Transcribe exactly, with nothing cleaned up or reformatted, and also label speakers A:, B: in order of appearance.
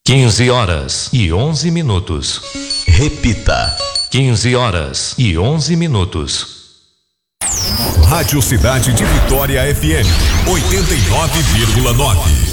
A: quinze horas e onze minutos.
B: Repita.
A: quinze horas e onze minutos.
C: Rádio Cidade de Vitória F M, oitenta e nove vírgula nove.